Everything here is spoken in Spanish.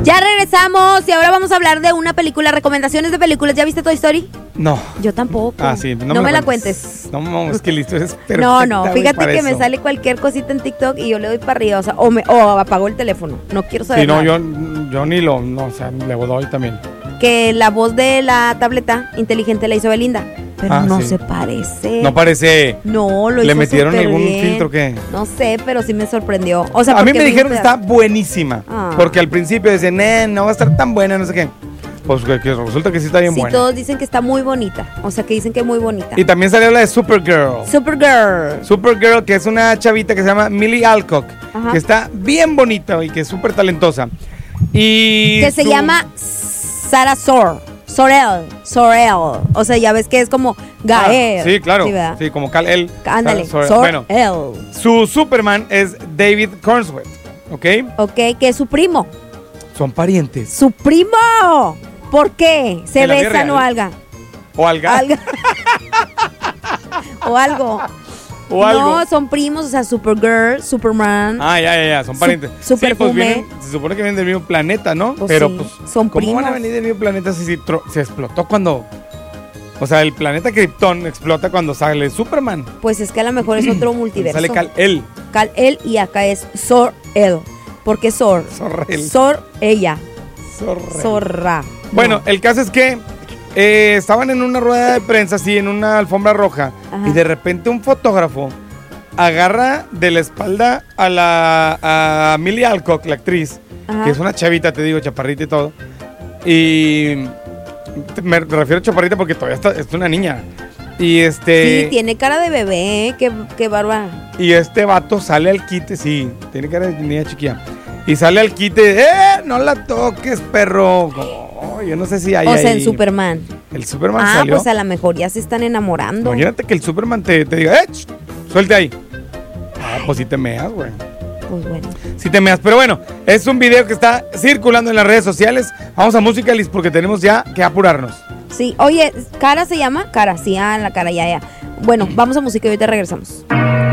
Ya regresamos y ahora vamos a hablar de una película, recomendaciones de películas. ¿Ya viste Toy Story? No. Yo tampoco. Ah, sí. No me la cuentes. No, es que listo, es perfecta. No, fíjate que me sale cualquier cosita en TikTok y yo le doy para arriba, o sea, o apago el teléfono. No quiero saber sí, no, nada. yo ni lo, no, o sea, le doy también. Que la voz de la tableta inteligente la hizo Belinda, pero no sí. se parece. No parece. No, lo hizo ¿Le metieron algún bien. filtro qué? No sé, pero sí me sorprendió. O sea, a mí me dijeron que está buenísima. Ah. Porque al principio decían, no va a estar tan buena, no sé qué. Pues que resulta que sí está bien buena. Sí, todos dicen que está muy bonita. O sea, que dicen que es muy bonita. Y también salió la de Supergirl. Supergirl, que es una chavita que se llama Millie Alcock. Ajá. Que está bien bonita y que es súper talentosa. Y que se llama Sarah Sorrell. O sea, ya ves que es como Gael. Sí, claro. Sí, como Kal-El. Ándale. Bueno, su Superman es David Cornsworth. ¿Ok? Ok, que es su primo. Son parientes. ¡Su primo! ¿Por qué? ¿Se besan o algo? ¿O algo? O algo. No, son primos, o sea, Supergirl, Superman. Ya, son parientes. Superfume. Se supone que vienen del mismo planeta, ¿no? Pues pero sí, pues, son ¿cómo primos? van a venir del mismo planeta si se explotó cuando... O sea, el planeta Krypton explota cuando sale Superman. Pues es que a lo mejor es otro multiverso. Sale Kal-El. Kal-El y acá es Sor-El. ¿Por qué Sor? Sorrel. Sor-ella. Sorrel. Zorra. Bueno, el caso es que estaban en una rueda de prensa, así, en una alfombra roja. Ajá. Y de repente un fotógrafo agarra de la espalda a Millie Alcock, la actriz, que es una chavita, te digo, chaparrita y todo. Y me refiero a chaparrita porque todavía es una niña. Y Sí, tiene cara de bebé, qué bárbara. Y este vato sale al quite, sí, tiene cara de niña chiquilla. Y sale al quite, no la toques, perro. Oh, yo no sé si hay. O sea, en Superman. El Superman salió. Pues a lo mejor ya se están enamorando. Imagínate que el Superman te diga, suelte ahí. Pues sí te meas, güey. Pues bueno. Sí te meas, pero bueno, es un video que está circulando en las redes sociales. Vamos a música, Liz, porque tenemos ya que apurarnos. Sí, oye, ¿Cara se llama? Cara, sí, la Cara, ya. Bueno, vamos a música y ahorita regresamos.